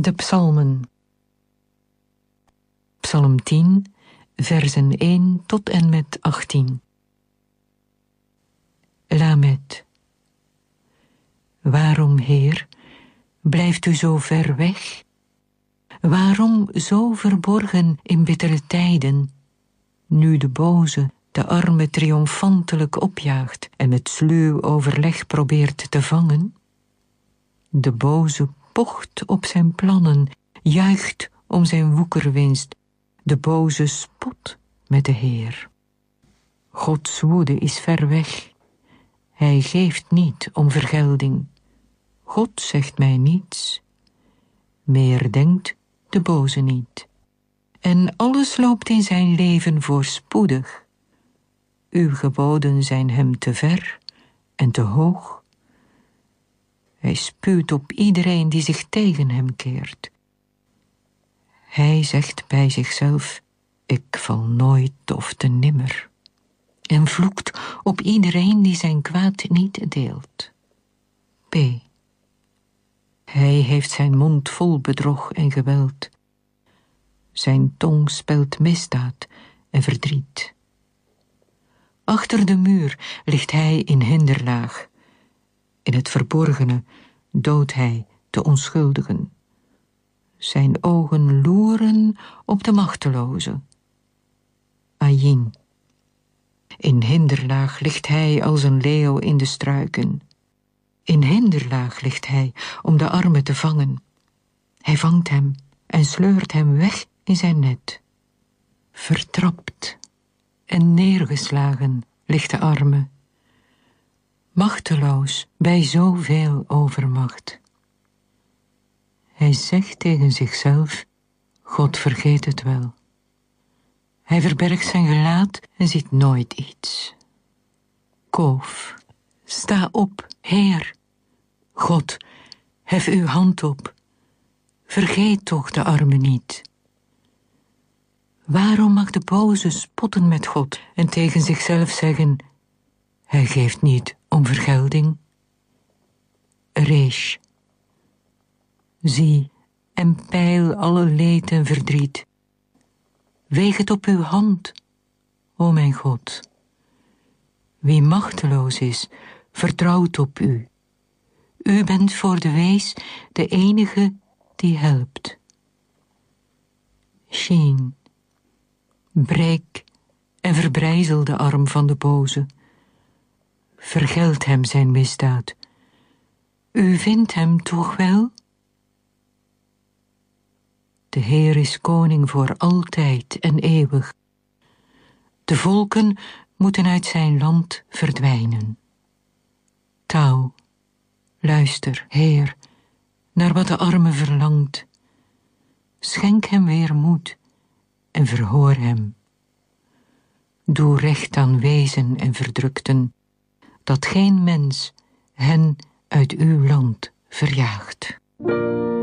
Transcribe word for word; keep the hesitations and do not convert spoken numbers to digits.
De psalmen. Psalm tien, versen één tot en met achttien. Lamed. Waarom, Heer, blijft u zo ver weg? Waarom zo verborgen in bittere tijden, nu de boze de arme triomfantelijk opjaagt en met sluw overleg probeert te vangen? De boze pocht op zijn plannen, juicht om zijn woekerwinst. De boze spot met de Heer. Gods woede is ver weg. Hij geeft niet om vergelding. God zegt mij niets. Meer denkt de boze niet. En alles loopt in zijn leven voorspoedig. Uw geboden zijn hem te ver en te hoog. Hij spuwt op iedereen die zich tegen hem keert. Hij zegt bij zichzelf, ik val nooit of te nimmer. En vloekt op iedereen die zijn kwaad niet deelt. P. Hij heeft zijn mond vol bedrog en geweld. Zijn tong spelt misdaad en verdriet. Achter de muur ligt hij in hinderlaag. In het verborgene doodt hij de onschuldigen. Zijn ogen loeren op de machteloze. Ayin. In hinderlaag ligt hij als een leeuw in de struiken. In hinderlaag ligt hij om de arme te vangen. Hij vangt hem en sleurt hem weg in zijn net. Vertrapt en neergeslagen ligt de arme, machteloos bij zoveel overmacht. Hij zegt tegen zichzelf, God vergeet het wel. Hij verbergt zijn gelaat en ziet nooit iets. Koof, sta op, Heer. God, hef uw hand op. Vergeet toch de arme niet. Waarom mag de boze spotten met God en tegen zichzelf zeggen, hij geeft niet om vergelding? Resh. Zie en peil alle leed en verdriet. Weeg het op uw hand, o mijn God. Wie machteloos is, vertrouwt op u. U bent voor de wees de enige die helpt. Shin. Breek en verbrijzel de arm van de boze. Vergeld hem zijn misdaad. U vindt hem toch wel? De Heer is koning voor altijd en eeuwig. De volken moeten uit zijn land verdwijnen. Touw, luister, Heer, naar wat de arme verlangt. Schenk hem weer moed en verhoor hem. Doe recht aan wezen en verdrukten, dat geen mens hen uit uw land verjaagt.